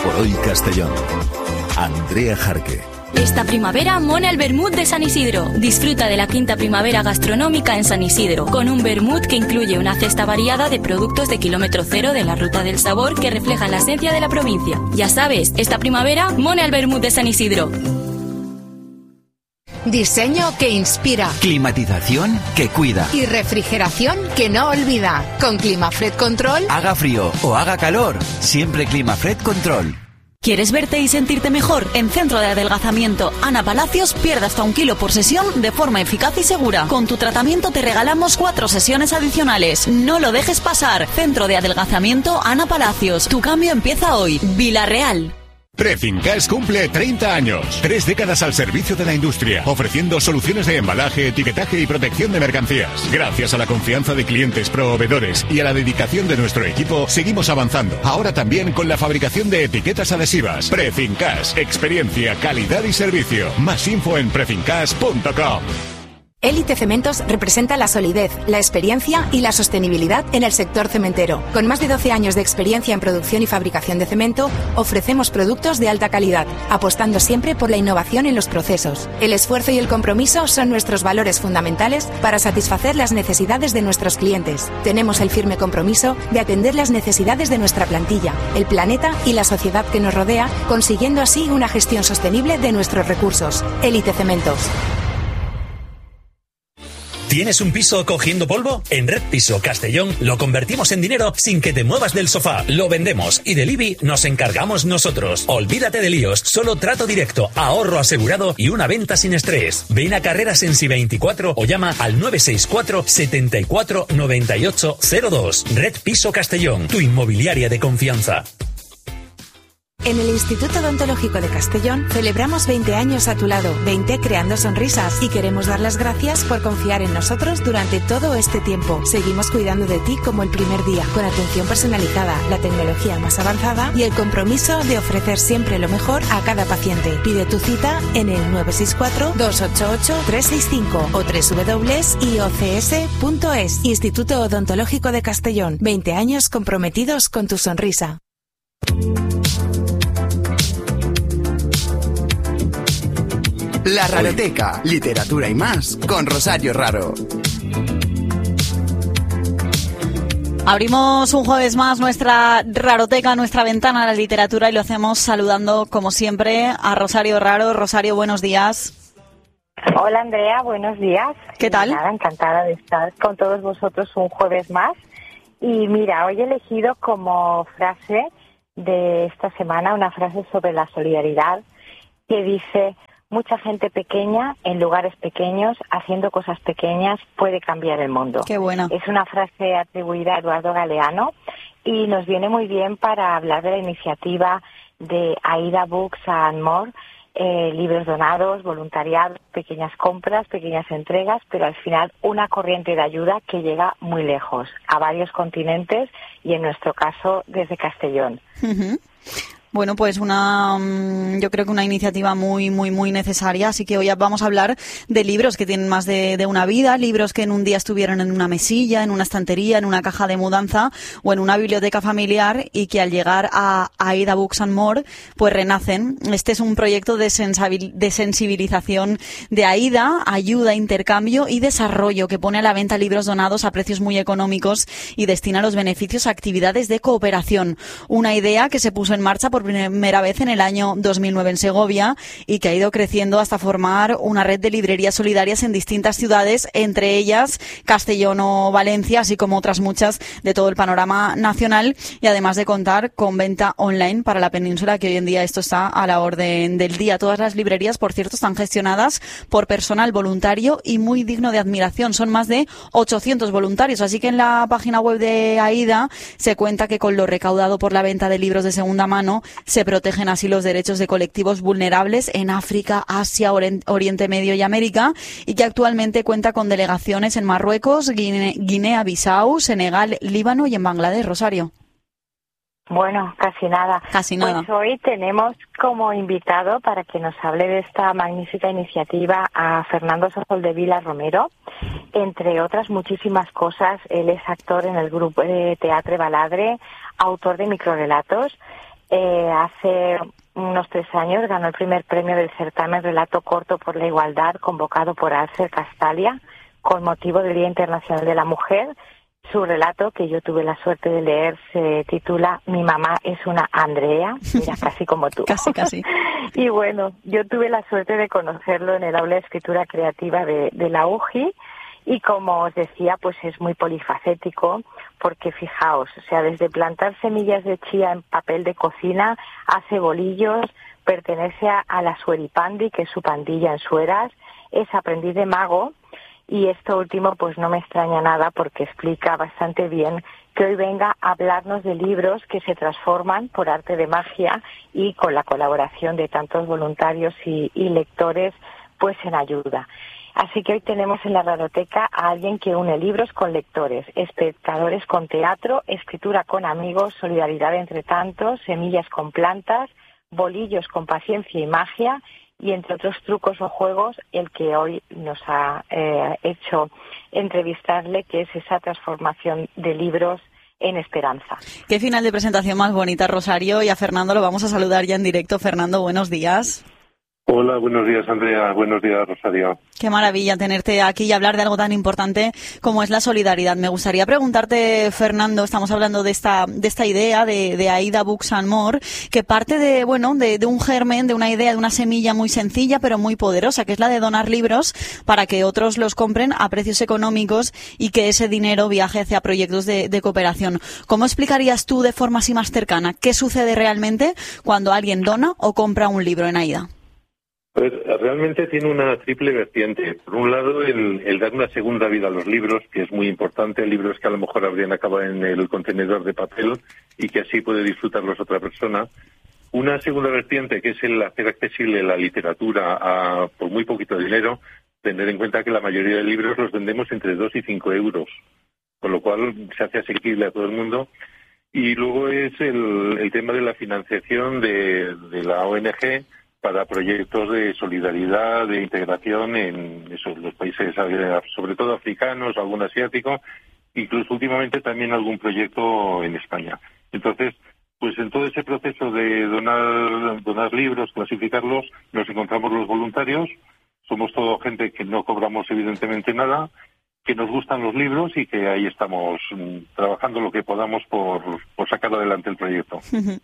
por hoy Castellón. Andrea Jarque. Esta primavera mona el vermut de San Isidro. Disfruta de la quinta primavera gastronómica en San Isidro, con un vermut que incluye una cesta variada de productos de kilómetro cero de la Ruta del Sabor que reflejan la esencia de la provincia. Ya sabes, esta primavera mona el vermut de San Isidro. Diseño que inspira. Climatización que cuida. Y refrigeración que no olvida. Con Climafred Control. Haga frío o haga calor, siempre Climafred Control. ¿Quieres verte y sentirte mejor? En Centro de Adelgazamiento Ana Palacios pierde hasta 1 kilo por sesión de forma eficaz y segura. Con tu tratamiento te regalamos 4 sesiones adicionales. No lo dejes pasar. Centro de Adelgazamiento Ana Palacios. Tu cambio empieza hoy. Vilareal. Prefincas cumple 30 años. 3 décadas al servicio de la industria, ofreciendo soluciones de embalaje, etiquetaje y protección de mercancías. Gracias a la confianza de clientes, proveedores y a la dedicación de nuestro equipo, seguimos avanzando. Ahora también con la fabricación de etiquetas adhesivas. Prefincas, experiencia, calidad y servicio. Más info en prefincas.com. Élite Cementos representa la solidez, la experiencia y la sostenibilidad en el sector cementero. Con más de 12 años de experiencia en producción y fabricación de cemento, ofrecemos productos de alta calidad, apostando siempre por la innovación en los procesos. El esfuerzo y el compromiso son nuestros valores fundamentales para satisfacer las necesidades de nuestros clientes. Tenemos el firme compromiso de atender las necesidades de nuestra plantilla, el planeta y la sociedad que nos rodea, consiguiendo así una gestión sostenible de nuestros recursos. Élite Cementos. ¿Tienes un piso cogiendo polvo? En Red Piso Castellón lo convertimos en dinero sin que te muevas del sofá. Lo vendemos y del IBI nos encargamos nosotros. Olvídate de líos, solo trato directo, ahorro asegurado y una venta sin estrés. Ven a Carreras en Si24 o llama al 964 74 98 02. Red Piso Castellón, tu inmobiliaria de confianza. En el Instituto Odontológico de Castellón celebramos 20 años a tu lado, 20 creando sonrisas, y queremos dar las gracias por confiar en nosotros durante todo este tiempo. Seguimos cuidando de ti como el primer día, con atención personalizada, la tecnología más avanzada y el compromiso de ofrecer siempre lo mejor a cada paciente. Pide tu cita en el 964-288-365 o www.iocs.es. Instituto Odontológico de Castellón, 20 años comprometidos con tu sonrisa. La Raroteca, literatura y más, con Rosario Raro. Abrimos un jueves más nuestra Raroteca, nuestra ventana a la literatura, y lo hacemos saludando, como siempre, a Rosario Raro. Rosario, buenos días. Hola, Andrea, buenos días. ¿Qué tal? Nada, encantada de estar con todos vosotros un jueves más. Y mira, hoy he elegido como frase de esta semana una frase sobre la solidaridad que dice: mucha gente pequeña, en lugares pequeños, haciendo cosas pequeñas, puede cambiar el mundo. Qué buena. Es una frase atribuida a Eduardo Galeano y nos viene muy bien para hablar de la iniciativa de Aida Books and More, libros donados, voluntariado, pequeñas compras, pequeñas entregas, pero al final una corriente de ayuda que llega muy lejos, a varios continentes y en nuestro caso desde Castellón. Uh-huh. Bueno, pues yo creo que una iniciativa muy, muy, muy necesaria. Así que hoy vamos a hablar de libros que tienen más de una vida, libros que en un día estuvieron en una mesilla, en una estantería, en una caja de mudanza o en una biblioteca familiar, y que al llegar a Aida Books and More, pues renacen. Este es un proyecto de sensibilización de Aida, ayuda, intercambio y desarrollo, que pone a la venta libros donados a precios muy económicos y destina los beneficios a actividades de cooperación. Una idea que se puso en marcha por primera vez en el año 2009 en Segovia y que ha ido creciendo hasta formar una red de librerías solidarias en distintas ciudades, entre ellas Castellón o Valencia, así como otras muchas de todo el panorama nacional, y además de contar con venta online para la península, que hoy en día esto está a la orden del día. Todas las librerías, por cierto, están gestionadas por personal voluntario y muy digno de admiración. Son más de 800 voluntarios, así que en la página web de Aida se cuenta que con lo recaudado por la venta de libros de segunda mano se protegen así los derechos de colectivos vulnerables en África, Asia, Oriente Medio y América, y que actualmente cuenta con delegaciones en Marruecos, Guinea-Bissau, Senegal, Líbano y en Bangladesh. Rosario. Bueno, casi nada. Casi nada. Pues hoy tenemos como invitado para que nos hable de esta magnífica iniciativa a Fernando Soldevila Romero. Entre otras muchísimas cosas, él es actor en el grupo de teatro Baladre, autor de microrelatos. Hace unos 3 años ganó el primer premio del certamen Relato Corto por la Igualdad, convocado por Alcer Castalia, con motivo del Día Internacional de la Mujer. Su relato, que yo tuve la suerte de leer, se titula Mi mamá es una Andrea, mira, casi como tú. Casi. Y bueno, yo tuve la suerte de conocerlo en el aula de escritura creativa de la UJI, y como os decía, pues es muy polifacético, porque fijaos, o sea, desde plantar semillas de chía en papel de cocina, hace bolillos, pertenece a la Sueripandi, que es su pandilla en Sueras, es aprendiz de mago. Y esto último pues no me extraña nada, porque explica bastante bien que hoy venga a hablarnos de libros que se transforman por arte de magia y con la colaboración de tantos voluntarios y lectores pues en ayuda. Así que hoy tenemos en la Raroteca a alguien que une libros con lectores, espectadores con teatro, escritura con amigos, solidaridad entre tantos, semillas con plantas, bolillos con paciencia y magia, y entre otros trucos o juegos, el que hoy nos ha hecho entrevistarle, que es esa transformación de libros en esperanza. Qué final de presentación más bonita, Rosario, y a Fernando lo vamos a saludar ya en directo. Fernando, buenos días. Hola, buenos días, Andrea. Buenos días, Rosario. Qué maravilla tenerte aquí y hablar de algo tan importante como es la solidaridad. Me gustaría preguntarte, Fernando, estamos hablando de esta idea de Aida Books and More, que parte de un germen, de una idea, de una semilla muy sencilla pero muy poderosa, que es la de donar libros para que otros los compren a precios económicos y que ese dinero viaje hacia proyectos de cooperación. ¿Cómo explicarías tú de forma así más cercana qué sucede realmente cuando alguien dona o compra un libro en Aida? Pues realmente tiene una triple vertiente. Por un lado, el dar una segunda vida a los libros, que es muy importante. Libros que a lo mejor habrían acabado en el contenedor de papel y que así puede disfrutarlos otra persona. Una segunda vertiente, que es el hacer accesible la literatura por muy poquito dinero. Tener en cuenta que la mayoría de libros los vendemos entre 2 y 5 euros, con lo cual se hace asequible a todo el mundo. Y luego es el tema de la financiación de la ONG para proyectos de solidaridad, de integración en los países, sobre todo africanos, algún asiático, incluso últimamente también algún proyecto en España. Entonces, pues en todo ese proceso de donar libros, clasificarlos, nos encontramos los voluntarios. Somos todo gente que no cobramos evidentemente nada, que nos gustan los libros y que ahí estamos trabajando lo que podamos por sacar adelante el proyecto.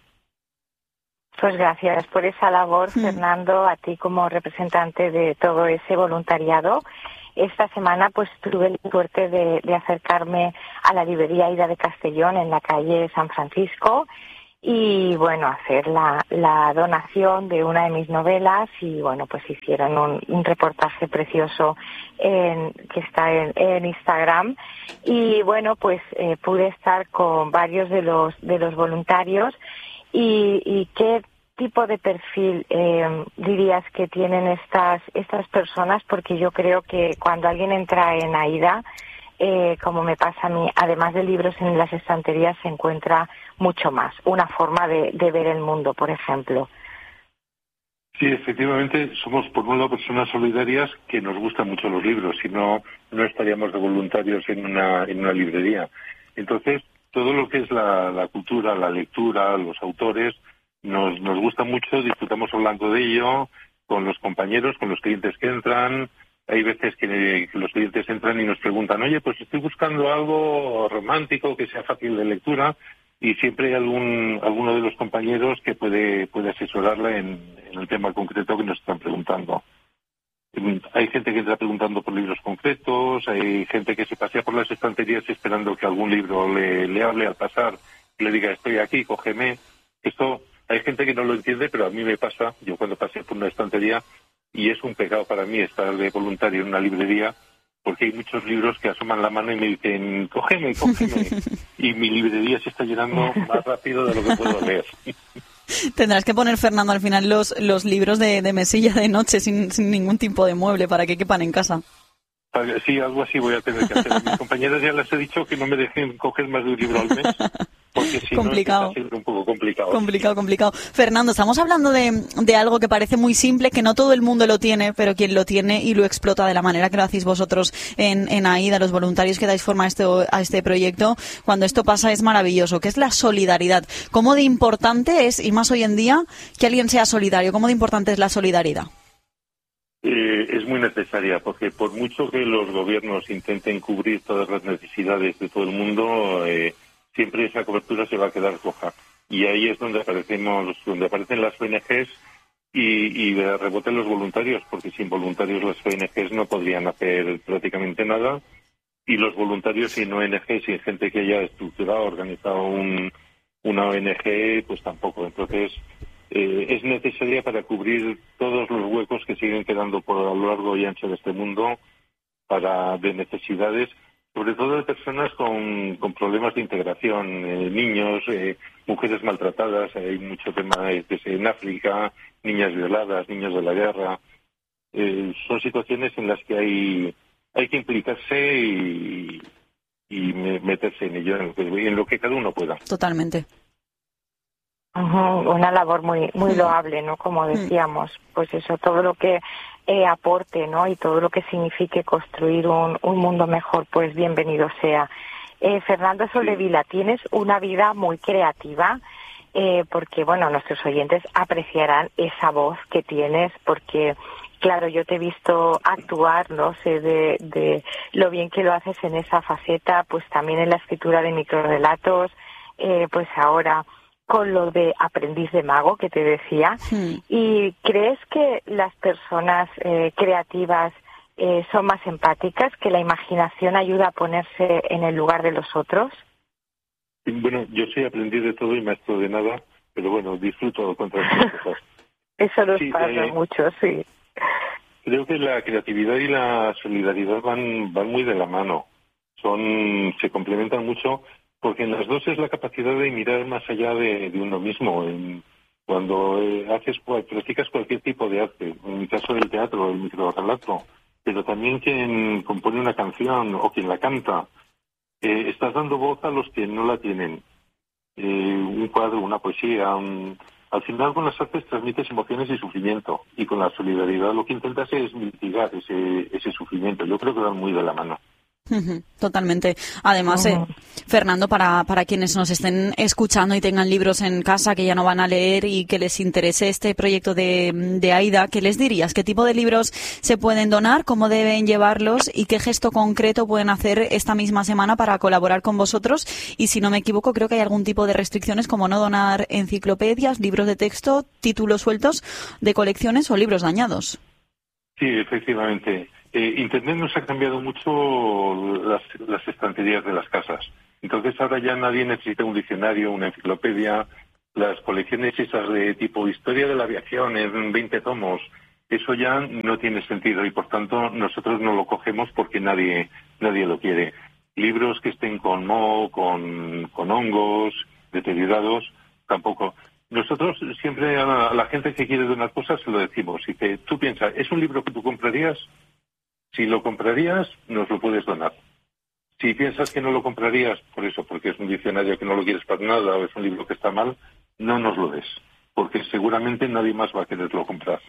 Pues gracias por esa labor, Fernando, a ti como representante de todo ese voluntariado. Esta semana pues tuve la suerte de acercarme a la librería Aida de Castellón en la calle San Francisco y bueno, hacer la donación de una de mis novelas y bueno, pues hicieron un reportaje precioso que está en Instagram y bueno, pues pude estar con varios de los voluntarios. ¿Y qué tipo de perfil dirías que tienen estas personas? Porque yo creo que cuando alguien entra en Aida, como me pasa a mí, además de libros en las estanterías, se encuentra mucho más. Una forma de ver el mundo, por ejemplo. Sí, efectivamente, somos por un lado personas solidarias que nos gustan mucho los libros, si no estaríamos de voluntarios en una librería. Entonces, todo lo que es la cultura, la lectura, los autores, nos gusta mucho, disfrutamos hablando de ello con los compañeros, con los clientes que entran. Hay veces que los clientes entran y nos preguntan, oye, pues estoy buscando algo romántico, que sea fácil de lectura, y siempre hay alguno de los compañeros que puede asesorarla en el tema concreto que nos están preguntando. Hay gente que entra preguntando por libros concretos, hay gente que se pasea por las estanterías esperando que algún libro le hable al pasar, y le diga, estoy aquí, cógeme. Esto hay gente que no lo entiende, pero a mí me pasa. Yo cuando pasé por una estantería, y es un pecado para mí estar de voluntario en una librería, porque hay muchos libros que asoman la mano y me dicen, cógeme. Y mi librería se está llenando más rápido de lo que puedo leer. Tendrás que poner, Fernando, al final los libros de mesilla de noche sin ningún tipo de mueble para que quepan en casa. Sí, algo así voy a tener que hacer. A mis compañeras ya les he dicho que no me dejen coger más de un libro al mes. porque si complicado. no, es un poco complicado. Complicado. Fernando, estamos hablando de algo que parece muy simple, que no todo el mundo lo tiene, pero quien lo tiene y lo explota de la manera que lo hacéis vosotros en AIDA, los voluntarios que dais forma a este proyecto, cuando esto pasa es maravilloso, que es la solidaridad. ¿Cómo de importante es, y más hoy en día, que alguien sea solidario? ¿Cómo de importante es la solidaridad? Es muy necesaria, porque por mucho que los gobiernos intenten cubrir todas las necesidades de todo el mundo, siempre esa cobertura se va a quedar coja. Y ahí es donde aparecen las ONGs y de rebote los voluntarios, porque sin voluntarios las ONGs no podrían hacer prácticamente nada, y los voluntarios sin ONG, sin gente que haya estructurado, organizado una ONG, pues tampoco. Entonces, es necesaria para cubrir todos los huecos que siguen quedando por a lo largo y ancho de este mundo de necesidades, sobre todo de personas con problemas de integración, niños, mujeres maltratadas. Hay mucho tema en África, niñas violadas, niños de la guerra. Son situaciones en las que hay que implicarse y meterse en ello, en lo que cada uno pueda. Totalmente. Una labor muy loable, ¿no? Como decíamos, pues eso, todo lo que aporte, ¿no? Y todo lo que signifique construir un mundo mejor, pues bienvenido sea. Fernando Soldevila, tienes una vida muy creativa, porque, bueno, nuestros oyentes apreciarán esa voz que tienes, porque, claro, yo te he visto actuar, no sé, de lo bien que lo haces en esa faceta, pues también en la escritura de microrrelatos, pues ahora con lo de aprendiz de mago que te decía. ¿Y crees que las personas creativas son más empáticas, que la imaginación ayuda a ponerse en el lugar de los otros? Bueno, yo soy aprendiz de todo y maestro de nada, pero bueno, disfruto con todas las cosas. Eso nos pasa mucho, sí. Creo que la creatividad y la solidaridad van muy de la mano. Se complementan mucho, porque en las dos es la capacidad de mirar más allá de uno mismo. Cuando practicas cualquier tipo de arte, en mi caso el teatro, el microrrelato, pero también quien compone una canción o quien la canta, estás dando voz a los que no la tienen. Un cuadro, una poesía, al final con las artes transmites emociones y sufrimiento, y con la solidaridad lo que intentas es mitigar ese sufrimiento. Yo creo que van muy de la mano. Totalmente. Además, Fernando, para quienes nos estén escuchando y tengan libros en casa que ya no van a leer y que les interese este proyecto de AIDA, ¿qué les dirías? ¿Qué tipo de libros se pueden donar? ¿Cómo deben llevarlos? ¿Y qué gesto concreto pueden hacer esta misma semana para colaborar con vosotros? Y si no me equivoco, creo que hay algún tipo de restricciones, como no donar enciclopedias, libros de texto, títulos sueltos de colecciones o libros dañados. Sí, efectivamente. Internet nos ha cambiado mucho las estanterías de las casas. Entonces ahora ya nadie necesita un diccionario, una enciclopedia. Las colecciones esas de tipo historia de la aviación en 20 tomos, eso ya no tiene sentido y por tanto nosotros no lo cogemos porque nadie lo quiere. Libros que estén con moho, con hongos, deteriorados, tampoco. Nosotros siempre a la gente que quiere donar cosas se lo decimos. Y que tú piensas, ¿es un libro que tú comprarías? Si lo comprarías, nos lo puedes donar. Si piensas que no lo comprarías, porque es un diccionario que no lo quieres para nada o es un libro que está mal, no nos lo des, porque seguramente nadie más va a quererlo comprar.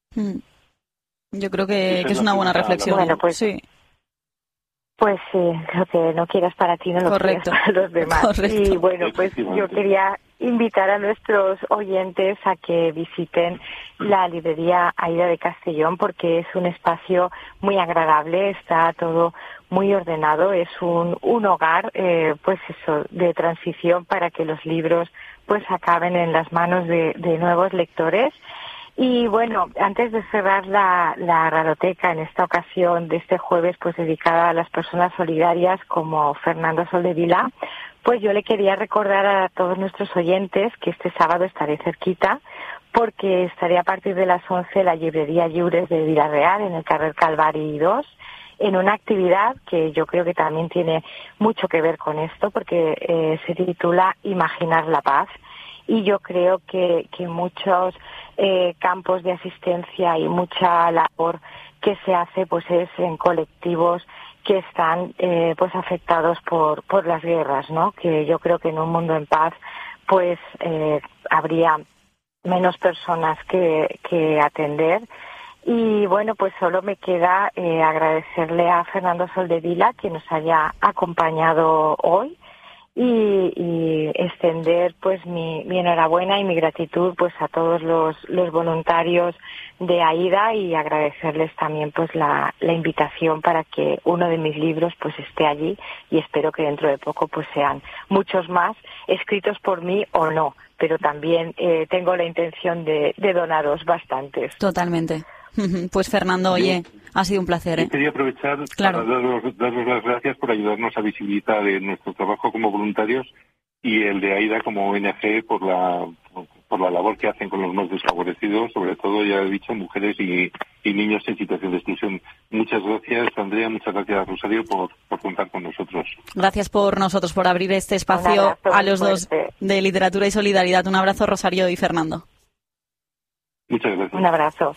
Yo creo que es una buena reflexión. Bueno, pues sí. Pues sí, lo que no quieras para ti no lo quieras para los demás. Correcto. Y bueno, pues yo quería invitar a nuestros oyentes a que visiten la librería AIDA de Castellón, porque es un espacio muy agradable, está todo muy ordenado, es un hogar, pues eso, de transición para que los libros pues acaben en las manos de nuevos lectores. Y bueno, antes de cerrar la raroteca en esta ocasión de este jueves, pues dedicada a las personas solidarias como Fernando Soldevila, pues yo le quería recordar a todos nuestros oyentes que este sábado estaré cerquita, porque estaré a partir de las 11 en la librería Lliures de Vila-real, en el carrer Calvari 2, en una actividad que yo creo que también tiene mucho que ver con esto, porque se titula Imaginar la paz. Y yo creo que muchos campos de asistencia y mucha labor que se hace pues es en colectivos que están pues afectados por las guerras, ¿no? Que yo creo que en un mundo en paz pues habría menos personas que atender. Y bueno, pues solo me queda agradecerle a Fernando Soldevila que nos haya acompañado hoy y extender pues mi enhorabuena y mi gratitud pues a todos los voluntarios de AIDA, y agradecerles también pues la invitación para que uno de mis libros pues esté allí, y espero que dentro de poco pues sean muchos más, escritos por mí o no, pero también tengo la intención de donaros bastantes. Totalmente. Pues Fernando, oye, ha sido un placer. Quería aprovechar para daros las gracias por ayudarnos a visibilizar nuestro trabajo como voluntarios y el de AIDA como ONG por la labor que hacen con los más desfavorecidos, sobre todo, ya he dicho, mujeres y niños en situación de exclusión. Muchas gracias, Andrea, muchas gracias, Rosario, por contar con nosotros. Gracias por nosotros, por abrir este espacio a los dos de Literatura y Solidaridad. Un abrazo, Rosario y Fernando. Muchas gracias. Un abrazo.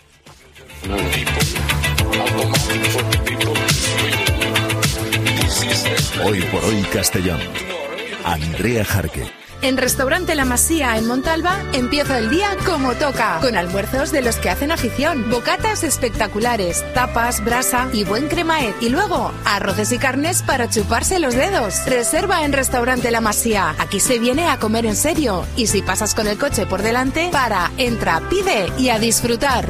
Hoy por hoy Castellón. Andrea Jarque. En Restaurante La Masía en Montalba empieza el día como toca, con almuerzos de los que hacen afición, bocatas espectaculares, tapas, brasa y buen cremaet, y luego arroces y carnes para chuparse los dedos. Reserva en Restaurante La Masía. Aquí se viene a comer en serio, y si pasas con el coche por delante, entra, pide y a disfrutar.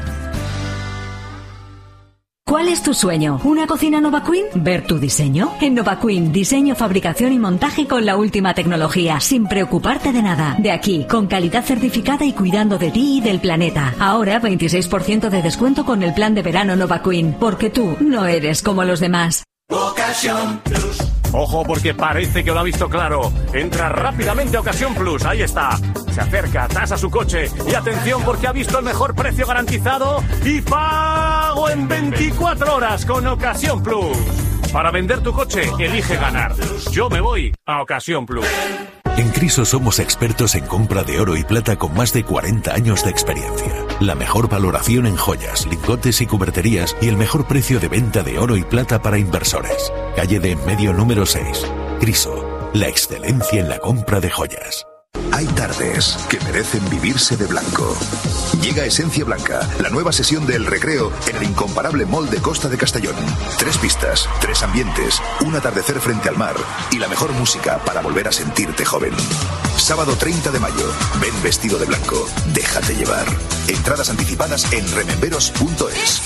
¿Cuál es tu sueño? ¿Una cocina Nova Queen? ¿Ver tu diseño? En Nova Queen, diseño, fabricación y montaje con la última tecnología, sin preocuparte de nada. De aquí, con calidad certificada y cuidando de ti y del planeta. Ahora 26% de descuento con el plan de verano Nova Queen, porque tú no eres como los demás. Ocasión Plus. Ojo, porque parece que lo ha visto claro. Entra rápidamente a Ocasión Plus, ahí está. Se acerca, tasa su coche y atención, porque ha visto el mejor precio garantizado y pago en 24 horas con Ocasión Plus. Para vender tu coche, elige ganar. Yo me voy a Ocasión Plus. En Criso somos expertos en compra de oro y plata con más de 40 años de experiencia. La mejor valoración en joyas, lingotes y cuberterías y el mejor precio de venta de oro y plata para inversores. Calle de Enmedio número 6. Criso, la excelencia en la compra de joyas. Hay tardes que merecen vivirse de blanco. Llega Esencia Blanca, la nueva sesión del recreo en el incomparable Mall de Costa de Castellón. 3 pistas, 3 ambientes, un atardecer frente al mar y la mejor música para volver a sentirte joven. Sábado 30 de mayo, ven vestido de blanco, déjate llevar. Entradas anticipadas en rememberos.es.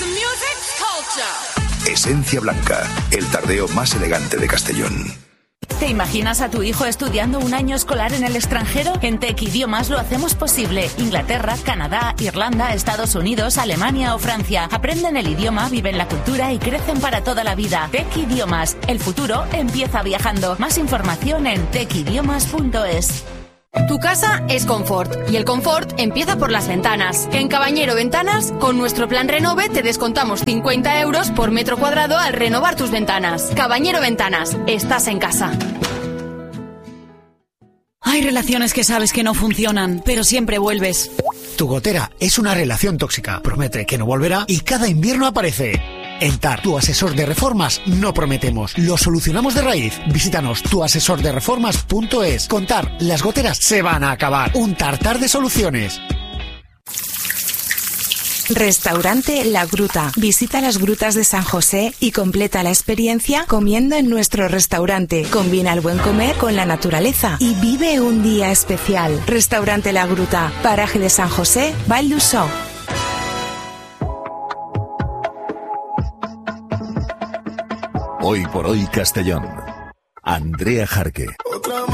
Esencia Blanca, el tardeo más elegante de Castellón. ¿Te imaginas a tu hijo estudiando un año escolar en el extranjero? En Tec Idiomas lo hacemos posible. Inglaterra, Canadá, Irlanda, Estados Unidos, Alemania o Francia. Aprenden el idioma, viven la cultura y crecen para toda la vida. Tec Idiomas. El futuro empieza viajando. Más información en tecidiomas.es. Tu casa es confort y el confort empieza por las ventanas. En Cabañero Ventanas, con nuestro plan Renove te descontamos 50 euros por metro cuadrado al renovar tus ventanas. Cabañero Ventanas, estás en casa. Hay relaciones que sabes que no funcionan, pero siempre vuelves. Tu gotera es una relación tóxica. Promete que no volverá y cada invierno aparece. En TAR, tu asesor de reformas, no prometemos. Lo solucionamos de raíz. Visítanos, tuasesordereformas.es. Con TAR, las goteras se van a acabar. Un tartar de soluciones. Restaurante La Gruta. Visita las grutas de San José y completa la experiencia comiendo en nuestro restaurante. Combina el buen comer con la naturaleza y vive un día especial. Restaurante La Gruta, paraje de San José, Val d'Uixó. Hoy por hoy Castellón. Andrea Jarque.